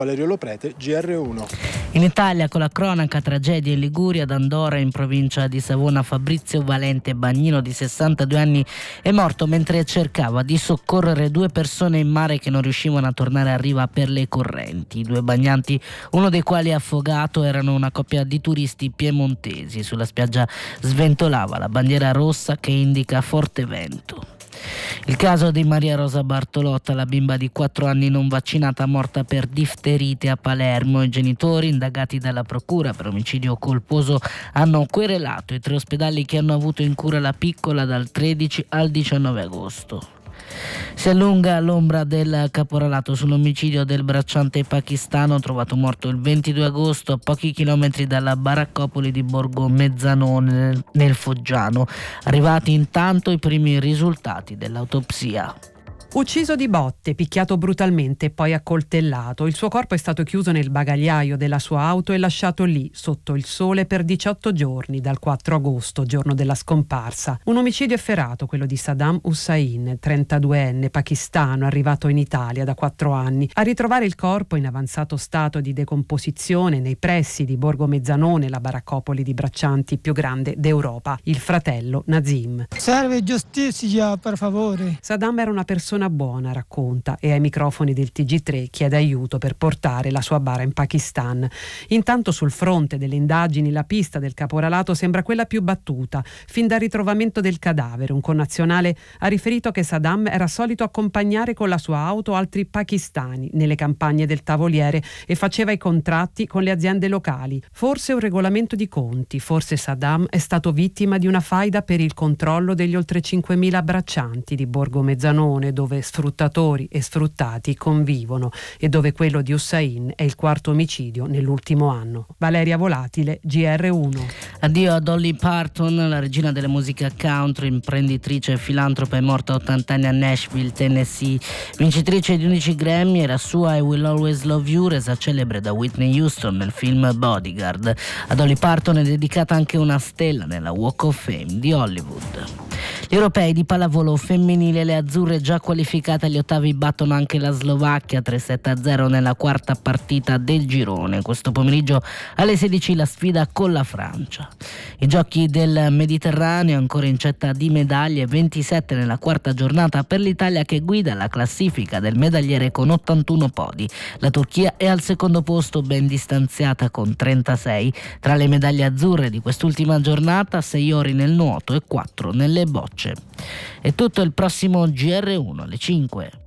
Valerio Loprete, GR1. In Italia, con la cronaca, tragedia in Liguria, ad Andorra, in provincia di Savona, Fabrizio Valente Bagnino, di 62 anni, è morto mentre cercava di soccorrere due persone in mare che non riuscivano a tornare a riva per le correnti. I due bagnanti, uno dei quali affogato, erano una coppia di turisti piemontesi. Sulla spiaggia sventolava la bandiera rossa che indica forte vento. Il caso di Maria Rosa Bartolotta, la bimba di 4 anni non vaccinata morta per difterite a Palermo. I genitori, indagati dalla procura per omicidio colposo, hanno querelato i 3 ospedali che hanno avuto in cura la piccola dal 13 al 19 agosto. Si allunga l'ombra del caporalato sull'omicidio del bracciante pakistano trovato morto il 22 agosto a pochi chilometri dalla baraccopoli di Borgo Mezzanone nel Foggiano. Arrivati intanto i primi risultati dell'autopsia. Ucciso di botte, picchiato brutalmente e poi accoltellato. Il suo corpo è stato chiuso nel bagagliaio della sua auto e lasciato lì, sotto il sole, per 18 giorni, dal 4 agosto, giorno della scomparsa. Un omicidio efferato, quello di Saddam Hussein, 32enne, pakistano, arrivato in Italia da 4 anni. A ritrovare il corpo in avanzato stato di decomposizione nei pressi di Borgo Mezzanone, la baraccopoli di braccianti più grande d'Europa. Il fratello Nazim. Serve giustizia, per favore. Saddam era una persona buona, racconta, e ai microfoni del TG3 chiede aiuto per portare la sua bara in Pakistan. Intanto sul fronte delle indagini la pista del caporalato sembra quella più battuta. Fin dal ritrovamento del cadavere, un connazionale ha riferito che Saddam era solito accompagnare con la sua auto altri pakistani nelle campagne del Tavoliere e faceva i contratti con le aziende locali. Forse un regolamento di conti, forse Saddam è stato vittima di una faida per il controllo degli oltre 5.000 braccianti di Borgo Mezzanone, dove sfruttatori e sfruttati convivono e dove quello di Hussein è il 4º omicidio nell'ultimo anno. Valeria Volatile, GR1. Addio a Dolly Parton, la regina della musica country, imprenditrice e filantropa, è morta a 80 anni a Nashville, Tennessee. Vincitrice di 11 Grammy, era sua I Will Always Love You, resa celebre da Whitney Houston nel film Bodyguard. A Dolly Parton è dedicata anche una stella nella Walk of Fame di Hollywood. Gli europei di pallavolo femminile, le azzurre già qualificate agli ottavi battono anche la Slovacchia 3-7-0 nella quarta partita del girone. Questo pomeriggio alle 16 la sfida con la Francia. I giochi del Mediterraneo ancora in cetta di medaglie, 27 nella quarta giornata per l'Italia che guida la classifica del medagliere con 81 podi. La Turchia è al secondo posto, ben distanziata con 36. Tra le medaglie azzurre di quest'ultima giornata 6 ori nel nuoto e 4 nelle bocce. È tutto, il prossimo GR1 alle 5.